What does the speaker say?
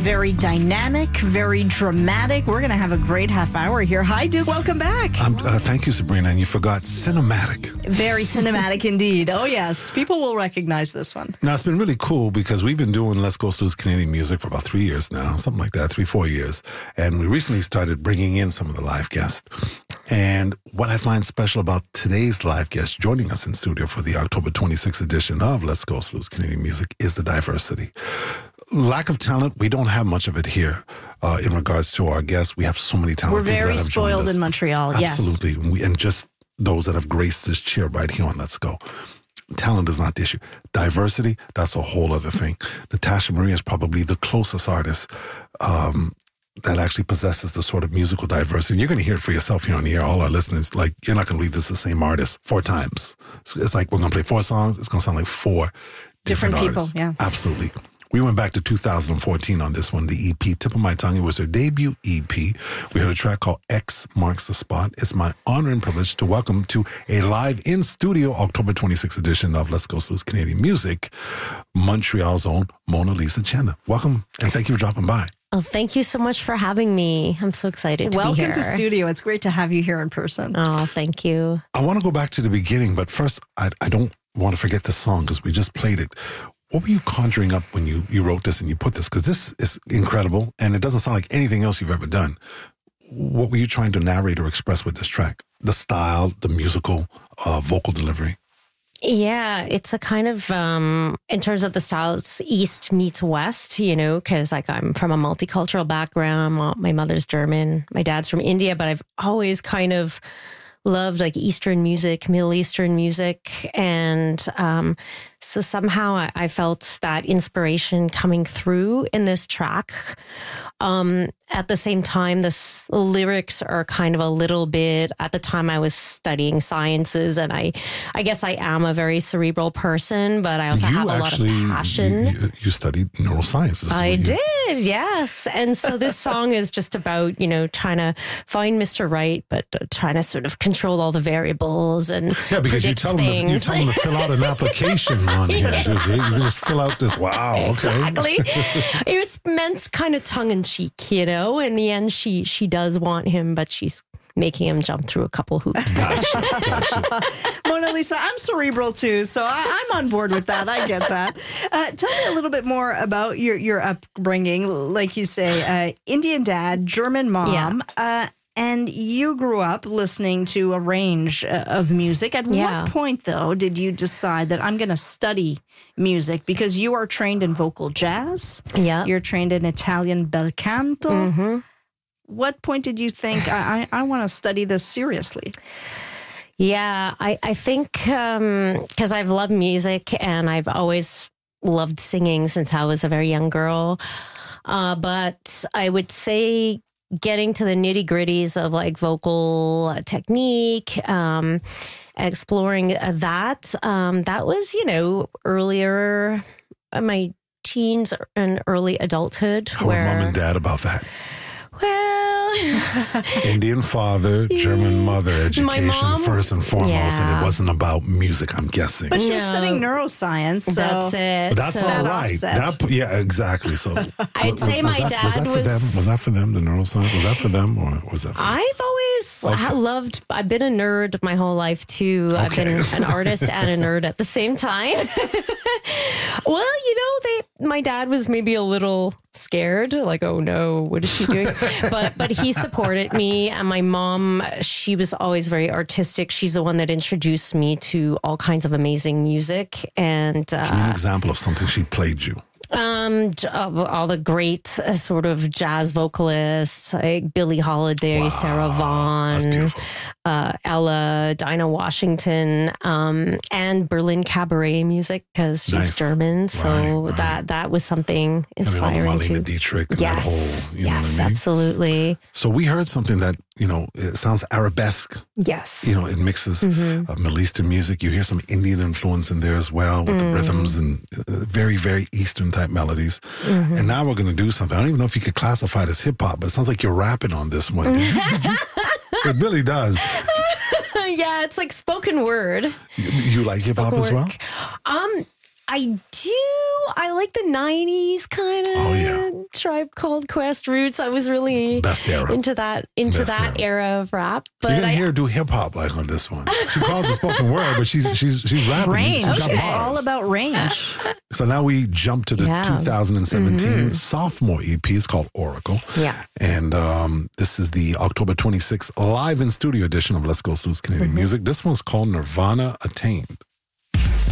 very dynamic, very dramatic. We're going to have a great half hour here. Hi, Duke. Welcome back. Thank you, Sabrina. And you forgot cinematic. Very cinematic indeed. Oh, yes. People will recognize this one. Now, it's been really cool because we've been doing Let's Go Sleuths Canadian Music for about 3 years now, something like that, 3-4 years. And we recently started bringing in some of the live guests. And what I find special about today's live guest joining us in studio for the October 26th edition of Let's Go Sleuths Canadian Music is the diversity. Lack of talent, we don't have much of it here in regards to our guests. We have so many talented people that have joined us. We're very spoiled in Montreal, Absolutely. yes. And just those that have graced this chair right here on Let's Go. Talent is not the issue. Diversity, that's a whole other thing. Natasha Marie is probably the closest artist that actually possesses the sort of musical diversity. You're going to hear it for yourself here on the air, all our listeners. Like, you're not going to believe this is the same artist 4 times. It's like we're going to play 4 songs. It's going to sound like 4 different people, artists. yeah. Absolutely. We went back to 2014 on this one, the EP, Tip of My Tongue. It was her debut EP. We heard a track called X Marks the Spot. It's my honor and privilege to welcome to a live in-studio October 26th edition of Let's Go Sleuths Canadian Music, Montreal's own Mona Lisa Chanda. Welcome, and thank you for dropping by. Oh, thank you so much for having me. I'm so excited to be here. Welcome to studio. It's great to have you here in person. Oh, thank you. I want to go back to the beginning, but first, I don't want to forget this song because we just played it. What were you conjuring up when you wrote this and you put this? Because this is incredible, and it doesn't sound like anything else you've ever done. What were you trying to narrate or express with this track? The style, the musical, vocal delivery? Yeah, it's a kind of, in terms of the style, it's East meets West, you know, because like I'm from a multicultural background. My mother's German, my dad's from India, but I've always kind of loved like Eastern music, Middle Eastern music. And so somehow I felt that inspiration coming through in this track. At the same time, the lyrics are kind of a little bit, at the time I was studying sciences, and I guess I am a very cerebral person, but I also have a lot of passion. You studied neuroscience. I did, yes. And so this song is just about, you know, trying to find Mr. Right, but trying to sort of control all the variables and because you tell them to fill out an application on here. You just fill out this. Wow, okay. Exactly. It was meant kind of tongue in cheek, you know. In the end, she does want him, but she's making him jump through a couple hoops. Gotcha. Mona Lisa, I'm cerebral too, so I'm on board with that. I get that. Tell me a little bit more about your upbringing. Like you say, Indian dad, German mom. Yeah. And you grew up listening to a range of music. At what point, though, did you decide that I'm going to study music? Because you are trained in vocal jazz. Yeah. You're trained in Italian bel canto. Mm-hmm. What point did you think, I want to study this seriously? Yeah, I think because I've loved music and I've always loved singing since I was a very young girl. But I would say getting to the nitty gritties of like vocal technique, exploring that was, you know, earlier in my teens and early adulthood. How were mom and dad about that? Well, Indian father, German mother, education first and foremost, and it wasn't about music, I'm guessing. But she was studying neuroscience, so that's it. But that's all right. Yeah, exactly. So I'd say my dad was. Was that for them? The neuroscience, was that for them, or was that? I've always loved. I've been a nerd my whole life too. Okay. I've been an artist and a nerd at the same time. Well, you know, my dad was maybe a little scared, like, oh no, what is she doing? but he supported me, and my mom, she was always very artistic. She's the one that introduced me to all kinds of amazing music. And give me an example of something she played you. All the great sort of jazz vocalists like Billie Holiday, Sarah Vaughan, Ella, Dinah Washington, and Berlin cabaret music because she's German. So that was something inspiring too. Marlene Dietrich, and yes, that whole, you know what I mean? Absolutely. So we heard something that, you know, it sounds arabesque. Yes. You know, it mixes Middle Eastern music. You hear some Indian influence in there as well with the rhythms and very, very Eastern type melodies. And now we're going to do something. I don't even know if you could classify it as hip hop, but it sounds like you're rapping on this one. Did you? It really does. Yeah, it's like spoken word. You like hip hop as well? I do. I like the 90s kind of Tribe Called Quest roots. I was really Best era. into that era of rap. But you're gonna hear her do hip hop like on this one. She calls it spoken word, but she's rapping. Range. She's got It's bars. all about range. So now we jump to the Yeah. 2017 sophomore EP. It's called Oracle. Yeah. And this is the October 26th live in studio edition of Let's Go Sleuths Canadian Music. This one's called Nirvana Attained.